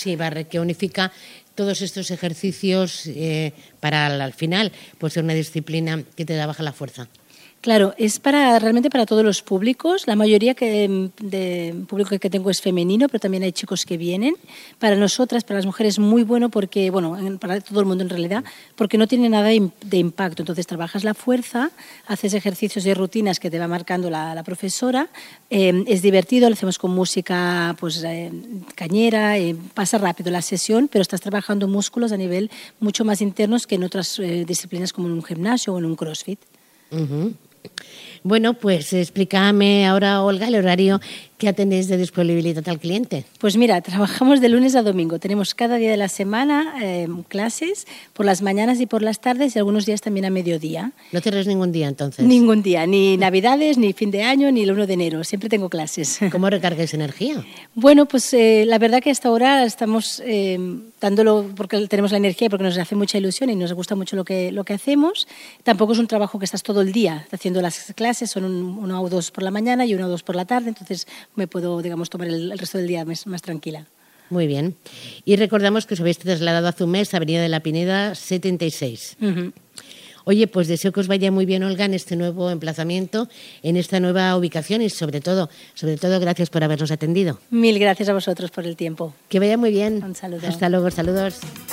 Sí, Barre, que unifica todos estos ejercicios para al final pues ser una disciplina que te da baja la fuerza. Claro, es realmente para todos los públicos. La mayoría de público que tengo es femenino, pero también hay chicos que vienen. Para nosotras, para las mujeres, muy bueno porque, bueno, para todo el mundo en realidad, porque no tiene nada de impacto. Entonces trabajas la fuerza, haces ejercicios y rutinas que te va marcando la profesora. Es divertido, lo hacemos con música pues cañera, pasa rápido la sesión, pero estás trabajando músculos a nivel mucho más internos que en otras disciplinas como en un gimnasio o en un CrossFit. Uh-huh. Bueno, pues explícame ahora, Olga, el horario que atendéis de disponibilidad al cliente. Pues mira, trabajamos de lunes a domingo. Tenemos cada día de la semana clases por las mañanas y por las tardes y algunos días también a mediodía. ¿No cierras ningún día entonces? Ningún día, ni Navidades, ni fin de año, ni el 1 de enero. Siempre tengo clases. ¿Cómo recargáis energía? Bueno, pues la verdad que hasta ahora estamos dándolo porque tenemos la energía y porque nos hace mucha ilusión y nos gusta mucho lo que hacemos. Tampoco es un trabajo que estás todo el día haciendo las clases, son una o dos por la mañana y una o dos por la tarde, entonces me puedo, digamos, tomar el resto del día más tranquila. Muy bien. Y recordamos que os habéis trasladado hace un mes a Avenida de la Pineda 76. Uh-huh. Oye, pues deseo que os vaya muy bien, Olga, en este nuevo emplazamiento, en esta nueva ubicación y sobre todo, gracias por habernos atendido. Mil gracias a vosotros por el tiempo. Que vaya muy bien. Un saludo. Hasta luego, saludos.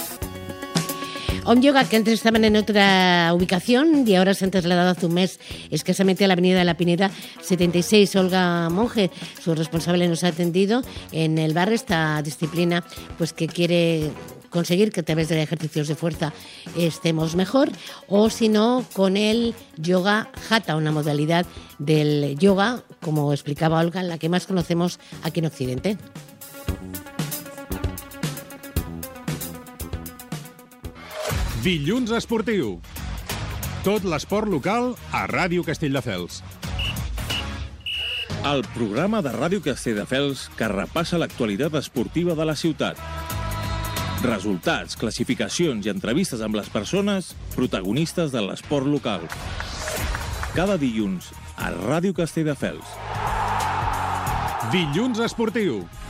Om Yoga, que antes estaban en otra ubicación y ahora se han trasladado hace un mes escasamente a la Avenida de la Pineda 76. Olga Monge, su responsable, nos ha atendido en el bar, esta disciplina pues que quiere conseguir que a través de ejercicios de fuerza estemos mejor, o si no, con el yoga hatha, una modalidad del yoga, como explicaba Olga, la que más conocemos aquí en Occidente. Dilluns esportiu. Tot l'esport local a Ràdio Castelldefels. El programa de Ràdio Castelldefels que repassa l'actualitat esportiva de la ciutat. Resultats, classificacions i entrevistes amb les persones protagonistes de l'esport local. Cada dilluns a Ràdio Castelldefels. Dilluns esportiu.